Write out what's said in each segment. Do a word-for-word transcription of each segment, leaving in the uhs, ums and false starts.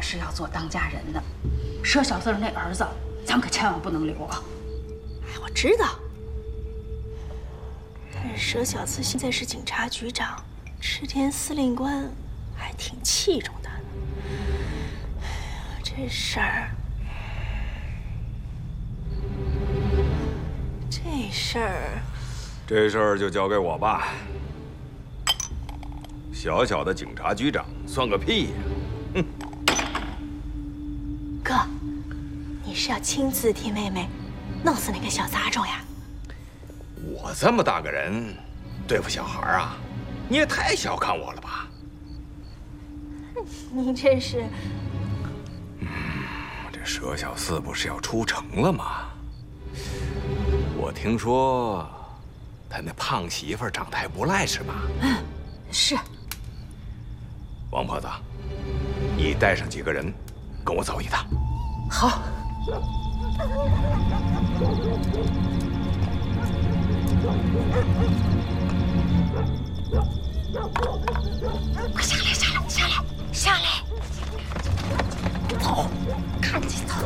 是要做当家人的，佘小四那儿子，咱可千万不能留啊！ 哎，我知道。但是佘小四现在是警察局长，池田司令官还挺器重他的。哎呀，这事儿，这事儿， 这事儿就交给我吧。小小的警察局长算个屁呀！哼！ 哥，你是要亲自替妹妹弄死那个小杂种呀？ 我这么大个人，对付小孩啊，你也太小看我了吧？ 你这是…… 嗯，这佘小四不是要出城了吗？我听说他那胖媳妇长得还不赖，是吧？ 嗯，是。 王婆子，你带上几个人，跟我走一趟。 好。快下来，下来，下来，下来！走，看着走。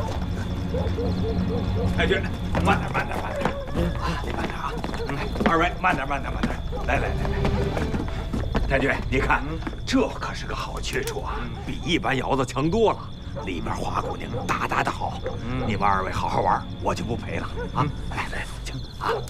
太君，慢点，慢点，慢点，你慢点啊！嗯，二位慢点，慢点，慢点。来来来来，太君，你看，这可是个好去处啊，比一般窑子强多了。里边花姑娘大大的好，你们二位好好玩，我就不陪了啊！来来，请啊！